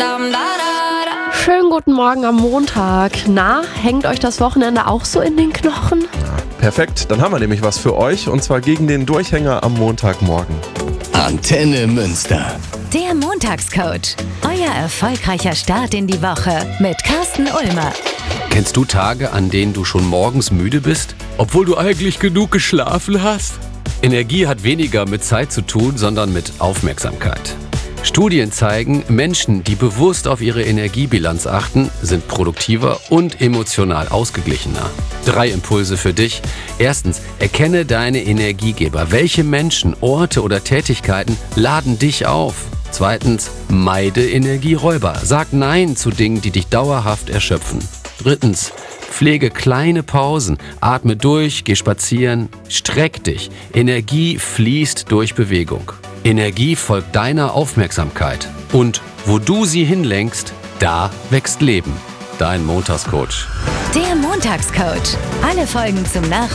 Schönen guten Morgen am Montag. Na, hängt euch das Wochenende auch so in den Knochen? Perfekt, dann haben wir nämlich was für euch und zwar gegen den Durchhänger am Montagmorgen. Antenne Münster. Der Montagscoach. Euer erfolgreicher Start in die Woche mit Carsten Ulmer. Kennst du Tage, an denen du schon morgens müde bist, obwohl du eigentlich genug geschlafen hast? Energie hat weniger mit Zeit zu tun, sondern mit Aufmerksamkeit. Studien zeigen, Menschen, die bewusst auf ihre Energiebilanz achten, sind produktiver und emotional ausgeglichener. 3 Impulse für dich. Erstens, erkenne deine Energiegeber. Welche Menschen, Orte oder Tätigkeiten laden dich auf? Zweitens, meide Energieräuber. Sag Nein zu Dingen, die dich dauerhaft erschöpfen. Drittens, pflege kleine Pausen. Atme durch, geh spazieren, streck dich. Energie fließt durch Bewegung. Energie folgt deiner Aufmerksamkeit. Und wo du sie hinlenkst, da wächst Leben. Dein Montagscoach. Der Montagscoach. Alle Folgen zum Nachhören